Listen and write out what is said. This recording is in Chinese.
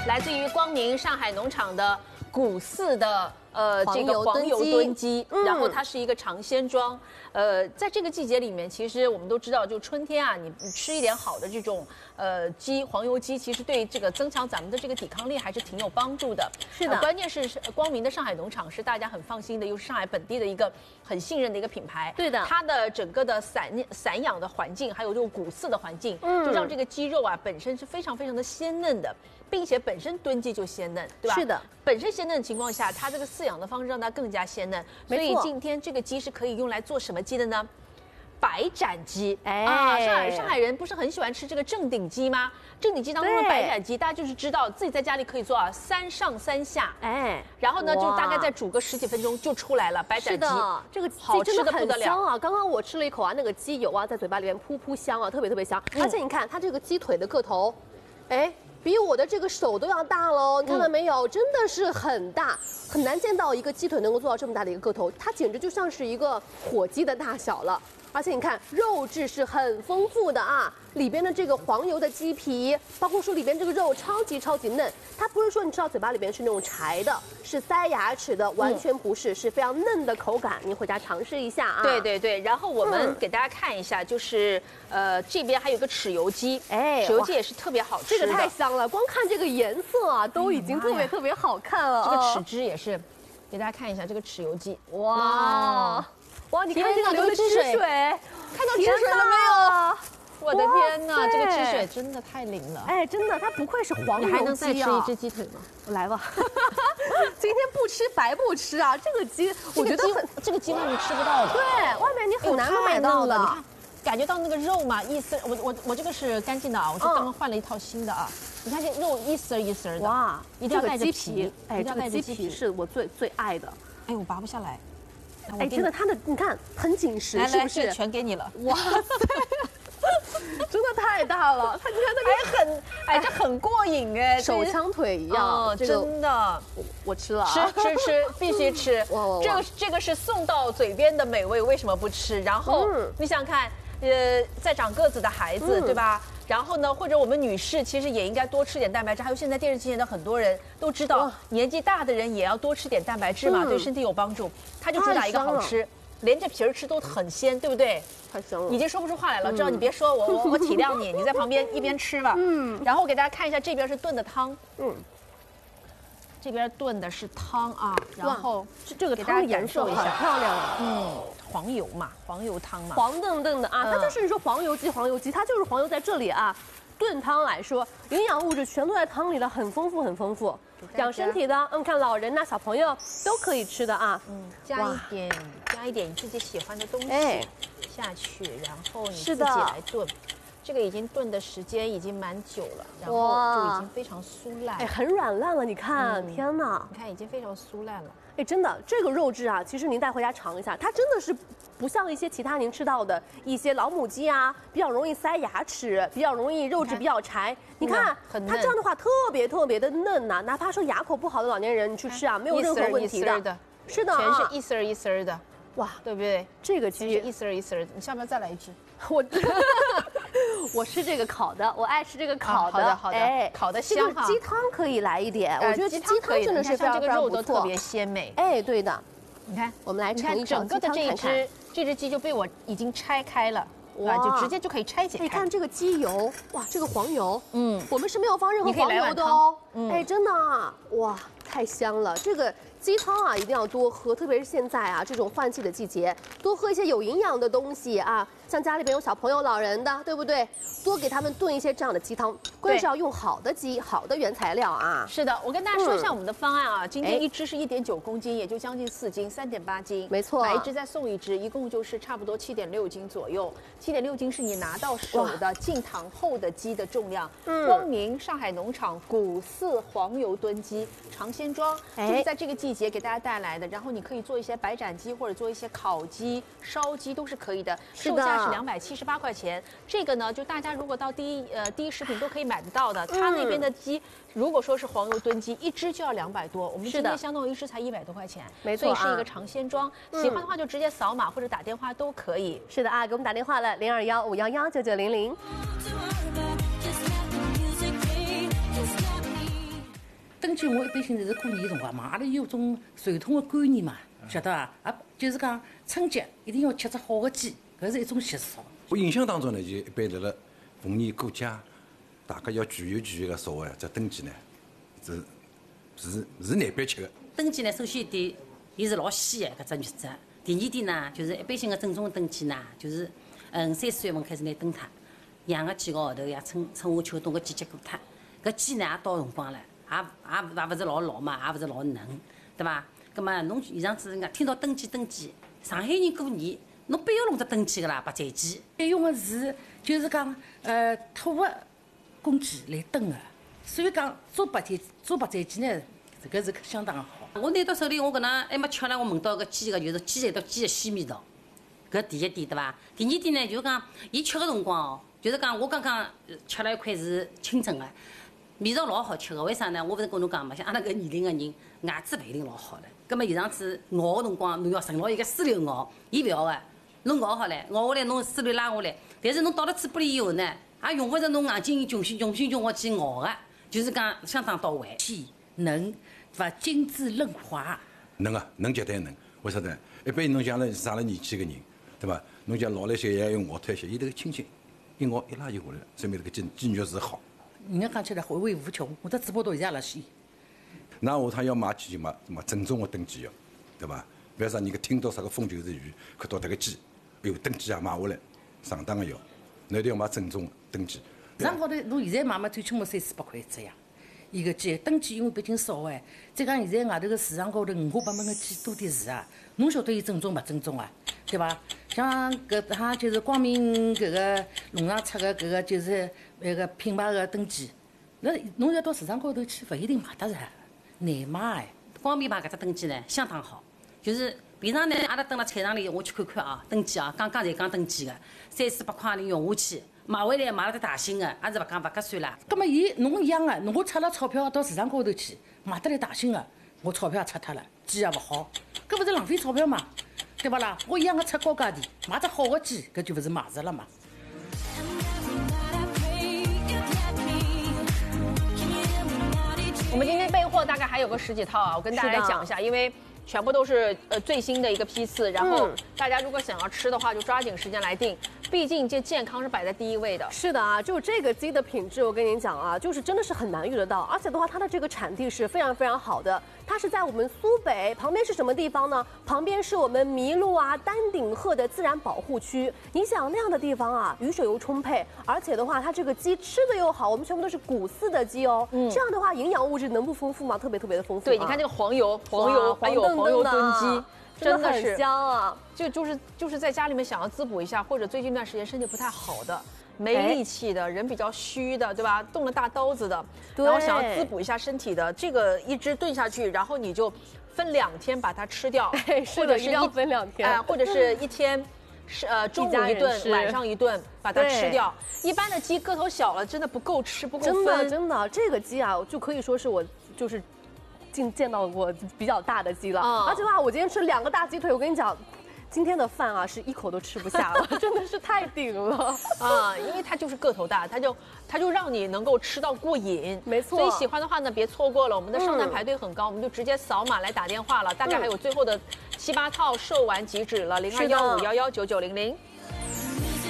来自于光明上海农场的古寺的这个黄油炖鸡，然后它是一个尝鲜装。在这个季节里面，其实我们都知道，就春天啊，你吃一点好的这种鸡，黄油鸡，其实对这个增强咱们的这个抵抗力还是挺有帮助的。 是的， 关键是光明的上海农场是大家很放心的，又是上海本地的一个很信任的一个品牌。 对的， 它的整个的散养的环境，还有这种古寺的环境，就让这个鸡肉啊本身是非常非常的鲜嫩的。并且本身炖鸡就鲜嫩，对吧？ 是的， 本身鲜嫩的情况下，它这个饲养的方式让它更加鲜嫩。所以今天这个鸡是可以用来做什么鸡的呢？白斩鸡。上海人不是很喜欢吃这个正鼎鸡吗？正鼎鸡当中的白斩鸡，大家就是知道自己在家里可以做啊，3上3下，然后呢就大概再煮个10几分钟就出来了白斩鸡。 是的，这个好吃的不得了香啊！刚刚我吃了一口啊，那个鸡油啊在嘴巴里面噗噗香啊，特别特别香。而且你看它这个鸡腿的个头，比我的这个手都要大喽，你看到没有？真的是很大，很难见到一个鸡腿能够做到这么大的一个个头，它简直就像是一个火鸡的大小了。而且你看肉质是很丰富的啊，里边的这个黄油的鸡皮，包括说里边这个肉超级嫩，它不是说你吃到嘴巴里边是那种柴的，是塞牙齿的，完全不是，是非常嫩的口感。你回家尝试一下啊。 对，然后我们给大家看一下，就是这边还有个豉油鸡，豉油鸡也是特别好吃的， 这个太香了，光看这个颜色啊，都已经特别好看了。 这个豉汁也是，给大家看一下这个豉油鸡， 哇，你看这个流的汁水， 看到汁水了没有？我的天哪，这个汁水真的太灵了！ 真的，它不愧是黄油鸡啊！ 你还能再吃一只鸡腿吗？ 我来吧，今天不吃白不吃啊！这个鸡，我觉得这个鸡外面吃不到的， 对，外面你很难买到的。 你看，感觉到那个肉嘛，一丝，我这个是干净的啊，我就刚刚换了一套新的啊。你看这肉一丝一丝的， 哇， 一定要带着皮， 这个鸡皮是我最爱的。 我拔不下来。 真的，它的你看很紧实，是不是？ 全给你了。 哇塞，真的太大了！它你看那个这很过瘾手枪腿一样。 真的， 我吃了， 吃，必须吃。这个是送到嘴边的美味，为什么不吃？然后你想看，在长个子的孩子，对吧？然后呢，或者我们女士其实也应该多吃点蛋白质。还有现在电视机前的很多人都知道，年纪大的人也要多吃点蛋白质嘛，对身体有帮助。它就主打一个好吃，连着皮儿吃都很鲜，对不对？ 太香了， 已经说不出话来了。知道你别说我体谅你，你在旁边一边吃吧。然后我给大家看一下，这边是炖的汤。这边炖的是汤啊，然后这个汤颜色很漂亮啊。 黄油嘛，黄油汤嘛， 黄澄澄的啊，它就是你说黄油鸡，它就是黄油在这里啊。炖汤来说，营养物质全都在汤里了，很丰富。养身体的，看老人呐、小朋友都可以吃的啊。 加一点你自己喜欢的东西下去，然后你自己来炖。这个已经炖的时间已经蛮久了，然后就已经非常酥烂， 很软烂了。你看，天哪！ 你看已经非常酥烂了。 真的，这个肉质啊，其实您带回家尝一下，它真的是不像一些其他您吃到的一些老母鸡啊，比较容易塞牙齿，比较容易肉质比较柴。你看，它这样的话特别的嫩呐，哪怕说牙口不好的老年人你去吃啊，没有任何问题的。是的， 全是一丝一丝的。 哇， 对不对？ 这个鸡一丝一丝的，你下面再来一只。 我吃这个烤的，我爱吃这个烤的。 好的，烤的香哈。 鸡汤可以来一点，我觉得鸡汤真的是非常这个肉都特别鲜美。 对的。 你看， 我们来尝一尝整个的这只鸡就被我已经拆开了，哇，就直接就可以拆解开。 你看这个鸡油，哇，这个黄油，我们是没有放任何黄油的哦。 真的啊，哇，太香了，这个。鸡汤啊，一定要多喝，特别是现在啊这种换季的季节，多喝一些有营养的东西啊。像家里边有小朋友、老人的，对不对？多给他们炖一些这样的鸡汤，关键是要用好的鸡、好的原材料啊。 是的，我跟大家说一下我们的方案啊。今天一只是1.9公斤，也就将近4斤，3.8斤。 没错， 买一只再送一只，一共就是差不多7.6斤左右。7.6斤是你拿到手的进糖后的鸡的重量。光明上海农场古寺黄油炖鸡尝鲜装，就是在这个季节给大家带来的。然后你可以做一些白斩鸡，或者做一些烤鸡、烧鸡都是可以的。售价是278块钱。这个呢，就大家如果到第一食品都可以买得到的。他那边的鸡，如果说是黄油炖鸡，一只就要200多，我们今天相当于一只才100多块钱， 没错， 所以是一个尝鲜装。喜欢的话就直接扫码或者打电话都可以。 是的啊，给我们打电话了，021-511-9900。 登记我一般性是过年辰光嘛，阿拉有种传统的观念嘛，晓得伐？啊，就是讲春节一定要吃只好的鸡，搿是一种习俗。 我印象当中呢，就一般辣辣逢年过节，大家要聚一个所谓这登记呢，是难办吃的。 登记呢，首先一点，伊是老稀的搿只日子。第二点呢，就是一般性的正宗的登记呢，就是3、4月份开始拿登脱，养个几个号头呀，春夏秋冬个季节过脱，搿鸡呢也到辰光了，也勿是老老嘛，也勿是老嫩，对伐？葛末侬现场子听到登记，上海人过年，侬必要弄只登记个啦，白斩鸡。 用的是就是讲土的公鸡来炖的，所以讲做白斩鸡呢，这个是相当好。 我拿到手里，我搿能还没吃呢，我闻到搿鸡个就是鸡的鲜味道，搿第一点对伐？第二点呢，就是讲伊吃个辰光哦，就是讲我刚刚吃了一块是清蒸个，味道老好吃个。为啥呢？我勿是跟侬讲嘛，像阿拉搿年龄个人，牙齿勿一定老好唻。葛末现场子咬个辰光，侬要顺牢伊个丝流咬，伊勿要个，侬咬好唻，咬下来侬丝流拉下来，但是侬到了嘴巴里以后呢，也用勿着侬硬劲穷心我去咬个，就是讲相当到位。 细嫩，对伐？精致嫩滑。 嫩绝对嫩。为啥呢？一般侬像上了年纪个人，对伐？侬像老了些也要咬脱一些，伊迭个轻轻一咬一拉就下来了，说明迭个鸡肉是好。 人家讲起来回味无穷，我这嘴巴头现在也辣吸。 那下趟要买鸡就买正宗的登记药，对伐？不要让人家听到啥个风就是雨，看到迭个鸡，有登记也买下来，上当个药，侬一定要买正宗的登记。 市场高头侬现在买嘛，最起码3、400块一只呀。伊个鸡登记因为毕竟少哎，再讲现在外头个市场高头5花8门个鸡多的是啊，侬晓得伊正宗勿正宗啊，对伐？像搿趟就是光明搿个农场出个搿个就是那个品牌个登记，那侬要到市场高头去，勿一定买得着，难买哎。 光明牌搿只登记呢相当好，就是平常呢阿拉蹲辣菜场里我去看看啊，登记啊，刚才刚登记个，3、400块钿用下去。买回来买了只大型的，也是勿讲勿合算啦。 葛末侬一样个，侬我出了钞票到市场高头去买得来大型个，我钞票也出脱了，鸡也勿好，搿勿是浪费钞票嘛，对勿啦？我一样个出高价钿，买只好个鸡，搿就勿是买实了嘛。 我们今天备货大概还有个10几套啊，我跟大家讲一下，因为全部都是最新的一个批次，然后大家如果想要吃的话，就抓紧时间来订。毕竟这健康是摆在第一位的。 是的啊，就这个鸡的品质，我跟您讲啊，就是真的是很难遇得到，而且的话，它的这个产地是非常非常好的。它是在我们苏北旁边是什么地方呢？旁边是我们麋鹿啊、丹顶鹤的自然保护区。你想那样的地方啊，雨水又充沛，而且的话，它这个鸡吃的又好，我们全部都是谷饲的鸡哦。这样的话，营养物质能不丰富吗？特别的丰富。 对，你看这个黄油，还有黄油炖鸡。 真的很香啊！ 就是在家里面想要滋补一下，或者最近一段时间身体不太好的、没力气的人比较虚的，对吧？动了大刀子的，然后想要滋补一下身体的，这个一只炖下去，然后你就分2天把它吃掉， 或者是一定要分2天， 或者是一天。中午一顿，晚上一顿，把它吃掉。一般的鸡个头小了，真的不够吃，不够分。 真的，这个鸡啊，就可以说是我就是见到过比较大的鸡了。而且话，我今天吃2个大鸡腿，我跟你讲。今天的饭啊，是一口都吃不下了，真的是太顶了啊！因为它就是个头大，它就让你能够吃到过瘾， 没错。 所以喜欢的话呢，别错过了，我们的上单排队很高，我们就直接扫码来打电话了，大概还有最后的7、8套售完即止了，0215119900。